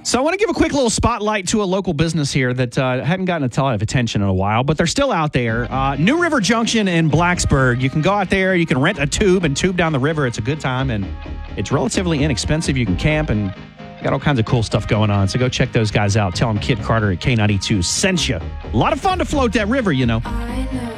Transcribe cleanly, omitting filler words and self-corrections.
So I want to give a quick little spotlight to a local business here that hadn't gotten a lot of attention in a while, but they're still out there. New River Junction in Blacksburg. You can go out there, you can rent a tube and tube down the river. It's a good time, and it's relatively inexpensive. You can camp, and got all kinds of cool stuff going on. So go check those guys out. Tell them Kid Carter at K92 sent you. A lot of fun to float that river, you know.